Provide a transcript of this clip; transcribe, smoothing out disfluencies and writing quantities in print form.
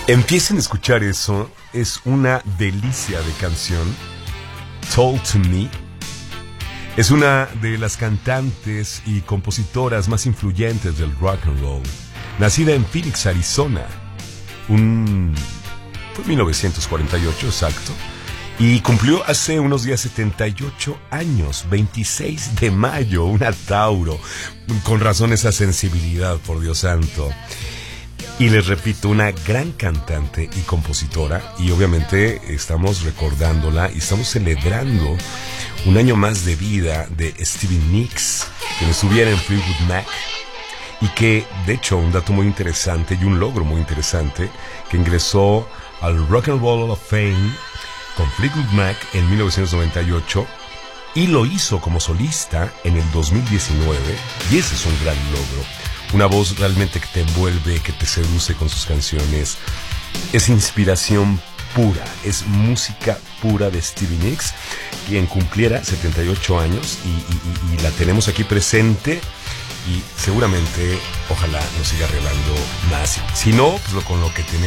Empiecen a escuchar eso, es una delicia de canción. Told to Me. Es una de las cantantes y compositoras más influyentes del rock and roll. Nacida en Phoenix, Arizona. Fue en 1948, exacto. Y cumplió hace unos días 78 años, 26 de mayo, una Tauro. Con razón esa sensibilidad, por Dios santo. Y les repito, una gran cantante y compositora, y obviamente estamos recordándola y estamos celebrando un año más de vida de Stevie Nicks, quien estuviera en Fleetwood Mac, y que, de hecho, un dato muy interesante y un logro muy interesante, que ingresó al Rock and Roll Hall of Fame con Fleetwood Mac en 1998, y lo hizo como solista en el 2019, y ese es un gran logro. Una voz realmente que te envuelve, que te seduce con sus canciones. Es inspiración pura, es música pura de Stevie Nicks, quien cumpliera 78 años y la tenemos aquí presente y seguramente, ojalá nos siga regalando más. Si no, pues con lo que tenemos.